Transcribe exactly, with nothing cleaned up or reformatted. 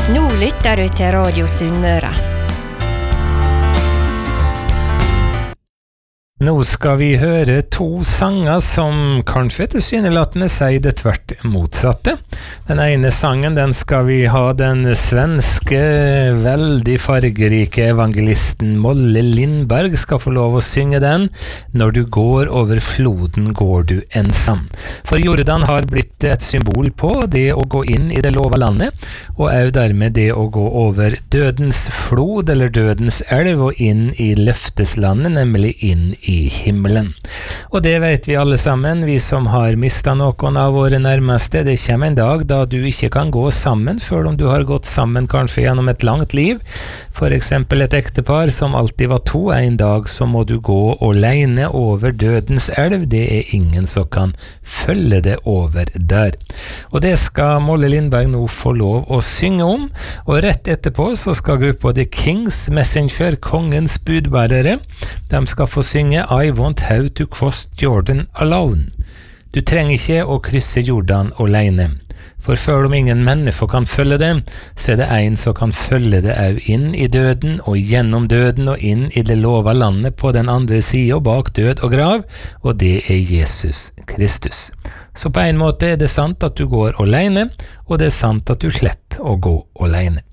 Nå lytter du til Radio Sunnmøre. Nå skal vi høre to sanger som kanskje tilsynelatende sier det tvert motsatte. Den ene sangen, den skal vi ha den svenske, veldig fargerike evangelisten Molle Lindberg skal få lov å synge den. Når du går over floden, går du ensam. For Jordan har blitt et symbol på det å gå inn i det lova landet, og er jo dermed det å gå over dødens flod eller dødens elv og inn i løfteslandet, nemlig inn i i himmelen. Og det vet vi alle sammen, vi som har mistet noen av våre nærmeste. Det kommer en dag da du ikke kan gå sammen, før om du har gått sammen kanskje gjennom et langt liv. For eksempel et ektepar som alltid var to. En dag så må du gå alene over dødens elv. Det er ingen som kan følge det over der. Og det skal Molle Lindberg nå få lov å synge om. Og rett etterpå så skal gruppa The King's Messenger, kongens budbærere, de skal få synge I won't have to cross Jordan alone. Du trenger ikke å krysse Jordan alene. For selv om ingen mennesker kan følge det, så er det en som kan følge det også inn i døden, og gjennom døden og inn i det lova landet på den andre siden, bak død og grav, og det er Jesus Kristus. Så på en måte er det sant at du går alene, og det er sant at du slipper å gå alene.